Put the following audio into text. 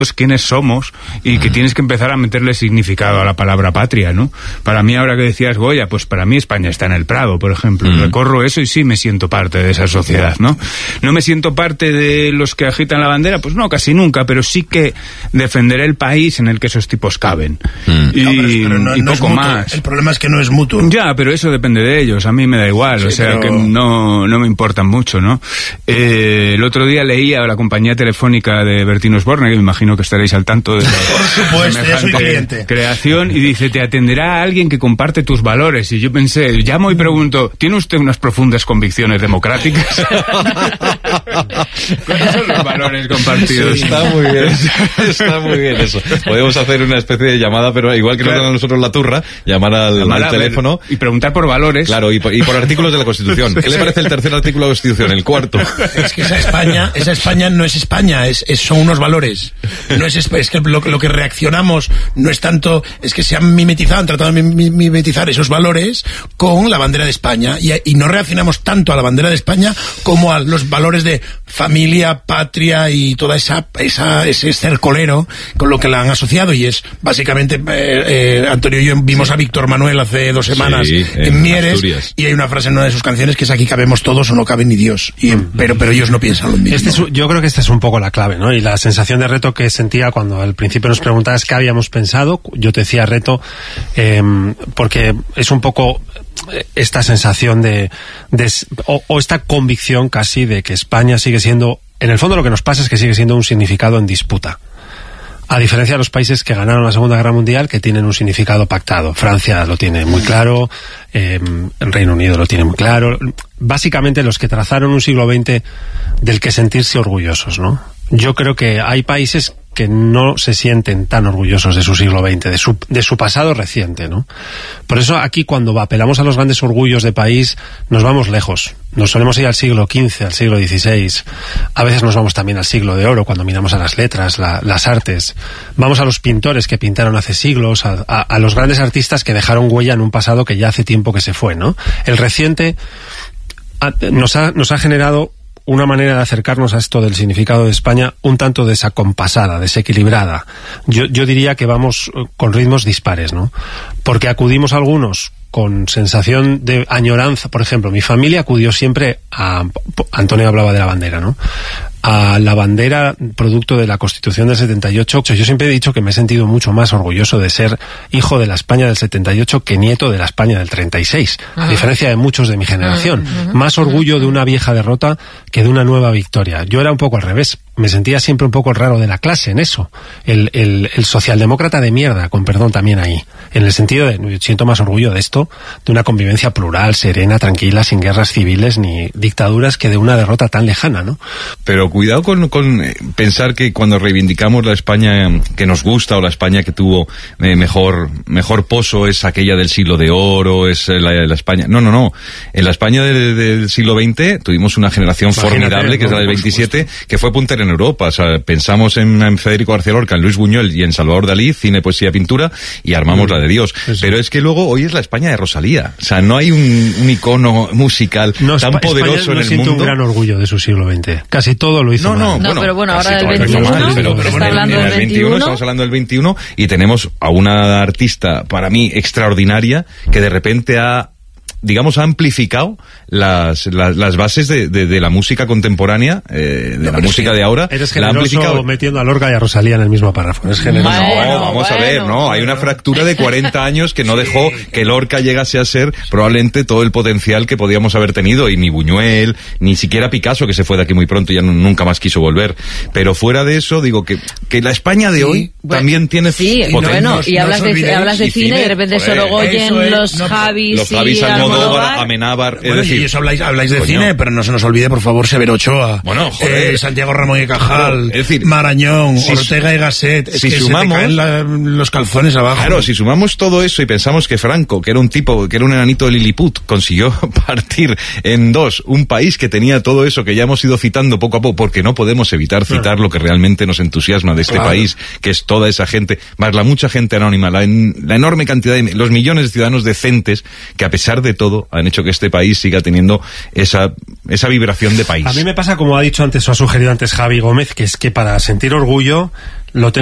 quiénes somos y que tienes que empezar a meterle significado a la palabra patria, ¿no? Para mí, ahora que decías Goya, pues para mí España está en el Prado, por ejemplo. Recorro eso y sí me siento parte de esa sociedad, ¿no? No me siento parte de los que agitan la bandera, pues no, casi nunca, pero sí que defenderé el país en el que esos tipos caben. Y poco más. El problema es que no es mutuo. Ya, pero eso depende de ellos, a mí me da igual, sí, o sea, que no me importan mucho, ¿no? El otro día leía la compañía telefónica de Bertín Osborne, que me imagino que estaréis al tanto de por supuesto, ya soy cliente. Creación, y dice, te atenderá alguien que comparte tus valores. Y yo pensé, llamo y pregunto, ¿tiene usted unas profundas convicciones democráticas? ¿Cuáles son los valores compartidos? Sí, está muy bien eso. Podemos hacer una especie de llamada, pero igual que nos dan a nosotros la turra, llamar al teléfono y preguntar por valores. Claro, y por artículos de la Constitución. ¿Qué le parece el tercer artículo de la Constitución? El cuarto. Es que esa España no es España, son unos valores. No es que lo que reaccionamos no es tanto, es que se han tratado de mimetizar esos valores con la bandera de España y no reaccionamos tanto a la bandera de España como a los valores de familia, patria y toda ese cercolero con lo que la han asociado, y es básicamente Antonio y yo vimos a Víctor Manuel hace 2 semanas en Mieres, Asturias. Y hay una frase en una de sus canciones que es: aquí cabemos todos o no cabe ni Dios, pero ellos no piensan lo mismo. Yo creo que esta es un poco la clave, ¿no? Y la sensación de reto que sentía cuando al principio nos preguntabas qué habíamos pensado, yo te decía reto, porque es un poco esta sensación o esta convicción casi de que España sigue siendo, en el fondo lo que nos pasa es que sigue siendo un significado en disputa. A diferencia de los países que ganaron la Segunda Guerra Mundial, que tienen un significado pactado. Francia lo tiene muy claro, el Reino Unido lo tiene muy claro. Básicamente los que trazaron un siglo XX del que sentirse orgullosos, ¿no? Yo creo que hay países que no se sienten tan orgullosos de su siglo XX, de su pasado reciente, ¿no? Por eso aquí, cuando apelamos a los grandes orgullos de país, nos vamos lejos. Nos solemos ir al siglo XV, al siglo XVI. A veces nos vamos también al siglo de oro, cuando miramos a las letras, las artes. Vamos a los pintores que pintaron hace siglos, a los grandes artistas que dejaron huella en un pasado que ya hace tiempo que se fue, ¿no? El reciente nos ha generado una manera de acercarnos a esto del significado de España un tanto desacompasada, desequilibrada. Yo diría que vamos con ritmos dispares, ¿no? Porque acudimos algunos con sensación de añoranza. Por ejemplo, mi familia acudió siempre a... Antonio hablaba de la bandera, ¿no? A la bandera producto de la Constitución del 78. Yo siempre he dicho que me he sentido mucho más orgulloso de ser hijo de la España del 78 que nieto de la España del 36, a diferencia de muchos de mi generación. Más orgullo de una vieja derrota que de una nueva victoria. Yo era un poco al revés. Me sentía siempre un poco el raro de la clase en eso. El socialdemócrata de mierda, con perdón también ahí. En el sentido de, siento más orgullo de esto, de una convivencia plural, serena, tranquila, sin guerras civiles ni dictaduras, que de una derrota tan lejana, ¿no? Pero cuidado con pensar que cuando reivindicamos la España que nos gusta, o la España que tuvo mejor poso, es aquella del siglo de oro, es la España... No. En la España del siglo XX tuvimos una generación formidable, que es la del 27, que fue puntera en Europa. O sea, pensamos en Federico García Lorca, en Luis Buñuel y en Salvador Dalí, cine, poesía, pintura, y armamos la de Dios. Sí. Pero es que luego hoy es la España de Rosalía. O sea, no hay un icono musical tan poderoso en el mundo. Un gran orgullo de su siglo XX. Casi todo lo hizo mal. No, pero bueno, ahora del 21, está hablando del 21. Estamos hablando del 21 y tenemos a una artista, para mí, extraordinaria, que de repente ha amplificado las bases de la música contemporánea, la música de ahora. Eres generoso metiendo a Lorca y a Rosalía en el mismo párrafo. Es generoso. Vamos a ver, ¿no? Hay una fractura de 40 años que no dejó que Lorca llegase a ser probablemente todo el potencial que podíamos haber tenido, y ni Buñuel, ni siquiera Picasso, que se fue de aquí muy pronto y ya nunca más quiso volver. Pero fuera de eso, digo que la España de hoy también tiene potencia. Y hablas de cine y de repente Sorogoyen, los Javis Almodóvar, Amenábar, es decir... Y eso habláis de cine, pero no se nos olvide, por favor, Severo Ochoa, Santiago Ramón y Cajal, es decir, Marañón, Ortega y Gasset, si sumamos, se te caen los calzones abajo. Claro, si sumamos todo eso y pensamos que Franco, que era un tipo, que era un enanito de Lilliput, consiguió partir en dos un país que tenía todo eso que ya hemos ido citando poco a poco, porque no podemos evitar citar lo que realmente nos entusiasma de este país, que es toda esa gente, más la mucha gente anónima, la enorme cantidad de los millones de ciudadanos decentes que, a pesar de todo, han hecho que este país siga teniendo esa vibración de país. A mí me pasa, como ha dicho antes o ha sugerido antes Javi Gómez, que es que para sentir orgullo lo